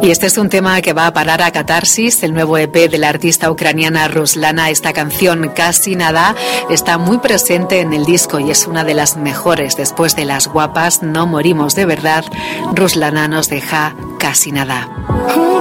Y este es un tema que va a parar a Catarsis, el nuevo EP de la artista ucraniana Ruslana. Esta canción, Casi Nada, está muy presente en el disco y es una de las mejores. Después de Las Guapas, No Morimos de Verdad, Ruslana nos deja Casi Nada.